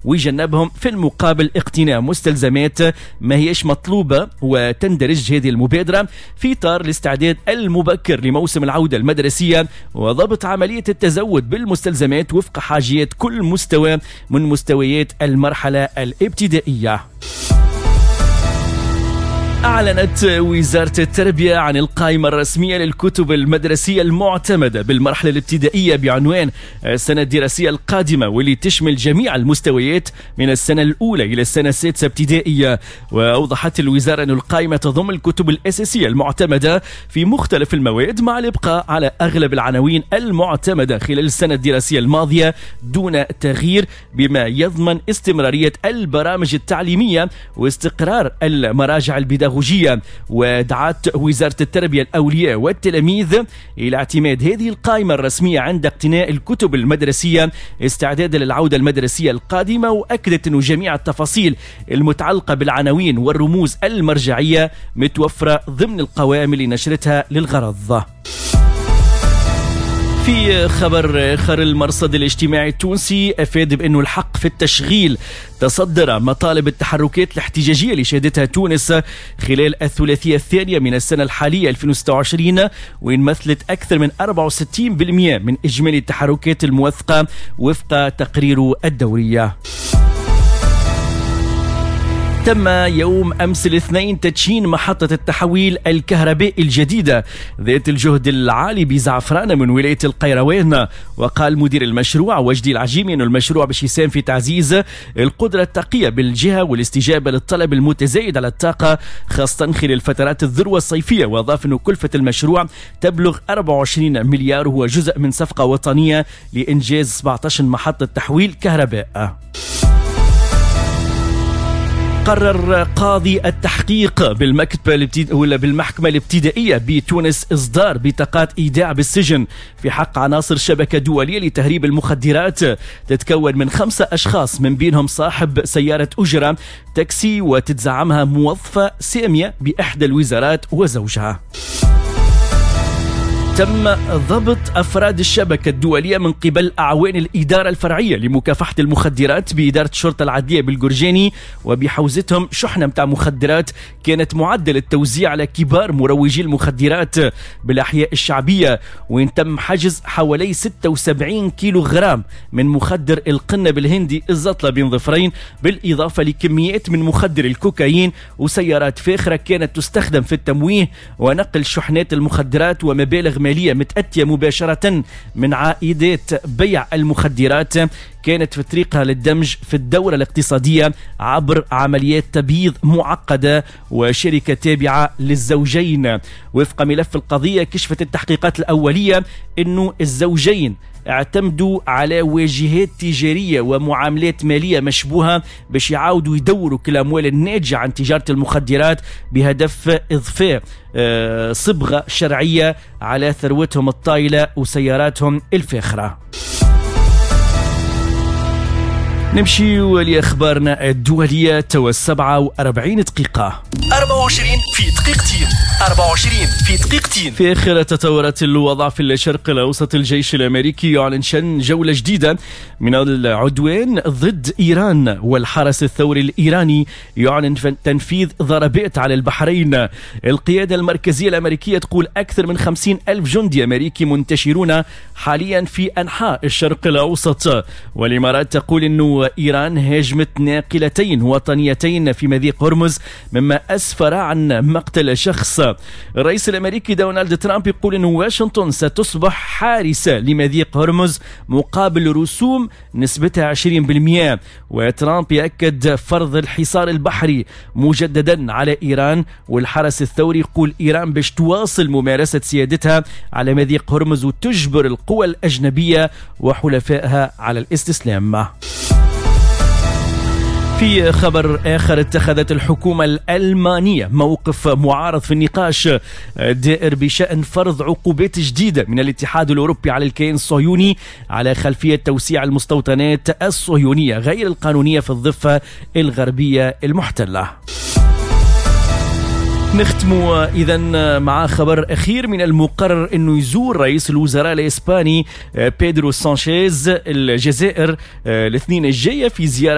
ويجنبهم في المقابل اقتناء مستلزمات ما هيش مطلوبة. وتندرج هذه المبادرة في إطار الاستعداد المبكر لموسم العودة المدرسية وضبط عملية التزود بالمستلزمات وفق حاجيات كل مستوى من مستويات المرحلة الابتدائية. أعلنت وزارة التربية عن القائمة الرسمية للكتب المدرسية المعتمدة بالمرحلة الابتدائية بعنوان السنة الدراسية القادمة، واللي تشمل جميع المستويات من السنة الأولى إلى السنة السادسة ابتدائية. وأوضحت الوزارة أن القائمة تضم الكتب الأساسية المعتمدة في مختلف المواد مع الإبقاء على أغلب العناوين المعتمدة خلال السنة الدراسية الماضية دون تغيير، بما يضمن استمرارية البرامج التعليمية واستقرار المراجع البداية. ودعت وزارة التربية الأولياء والتلاميذ إلى اعتماد هذه القائمة الرسمية عند اقتناء الكتب المدرسية استعدادا للعودة المدرسية القادمة. وأكدت أن جميع التفاصيل المتعلقة بالعناوين والرموز المرجعية متوفرة ضمن القوائم لنشرتها للغرض. في خبر آخر، المرصد الاجتماعي التونسي أفاد بأنه الحق في التشغيل تصدر مطالب التحركات الاحتجاجية اللي شهدتها تونس خلال الثلاثية الثانية من السنة الحالية 2026، وإن مثلت أكثر من 64% من إجمالي التحركات الموثقة وفق تقرير الدورية. تم يوم أمس الاثنين تدشين محطة التحويل الكهربائي الجديدة ذات الجهد العالي بزعفرانة من ولاية القيروان. وقال مدير المشروع وجدي العجيمي أن المشروع باش يساهم في تعزيز القدرة الطاقية بالجهة والاستجابة للطلب المتزايد على الطاقة خاصة خلال فترات الذروة الصيفية. وأضاف أن كلفة المشروع تبلغ 24 مليار وهو جزء من صفقة وطنية لإنجاز 17 محطة تحويل كهرباء. قرر قاضي التحقيق بالمحكمة الابتدائية بتونس إصدار بطاقات إيداع بالسجن في حق عناصر شبكة دولية لتهريب المخدرات تتكون من 5 أشخاص، من بينهم صاحب سيارة أجرة تاكسي وتتزعمها موظفة سامية بإحدى الوزارات وزوجها. تم ضبط أفراد الشبكة الدولية من قبل أعوان الإدارة الفرعية لمكافحة المخدرات بإدارة الشرطة العدلية بالجرجاني، وبحوزتهم شحنة متاع مخدرات كانت معدل التوزيع على كبار مروجي المخدرات بالأحياء الشعبية، وين تم حجز حوالي 76 كيلو غرام من مخدر القنب الهندي الزطلة بين ظفرين، بالإضافة لكميات من مخدر الكوكايين وسيارات فاخرة كانت تستخدم في التمويه ونقل شحنات المخدرات ومبالغ مالية متأتية مباشرة من عائدات بيع المخدرات كانت في طريقها للدمج في الدورة الاقتصادية عبر عمليات تبييض معقدة وشركة تابعة للزوجين. وفق ملف القضية كشفت التحقيقات الأولية أنه الزوجين اعتمدوا على واجهات تجارية ومعاملات مالية مشبوهة باش يعاودوا يدوروا كل الأموال الناتجة عن تجارة المخدرات بهدف إضفاء صبغة شرعية على ثروتهم الطائلة وسياراتهم الفاخرة. نمشي لأخبارنا الدولية توا 47 دقيقة. 24 في دقيقتين. 24 في دقيقتين. في آخر تطورات الوضع في الشرق الأوسط، الجيش الأمريكي يعلن شن جولة جديدة من العدوان ضد إيران، والحرس الثوري الإيراني يعلن تنفيذ ضربات على البحرين. القيادة المركزية الأمريكية تقول أكثر من 50,000 جندي أمريكي منتشرون حاليا في أنحاء الشرق الأوسط. والإمارات تقول أنه إيران هاجمت ناقلتين وطنيتين في مضيق هرمز مما أسفر عن مقتل شخص. الرئيس الأمريكي دونالد ترامب يقول أن واشنطن ستصبح حارسة لمضيق هرمز مقابل رسوم نسبتها 20%. وترامب يأكد فرض الحصار البحري مجددا على إيران، والحرس الثوري يقول إيران باش تواصل ممارسة سيادتها على مضيق هرمز وتجبر القوى الأجنبية وحلفائها على الاستسلام. في خبر آخر، اتخذت الحكومة الألمانية موقف معارض في النقاش الدائر بشأن فرض عقوبات جديدة من الاتحاد الأوروبي على الكيان الصهيوني على خلفية توسيع المستوطنات الصهيونية غير القانونية في الضفة الغربية المحتلة. نختم إذن مع خبر أخير. من المقرر أنه يزور رئيس الوزراء الإسباني بيدرو سانشيز الجزائر الاثنين الجاية في زيارة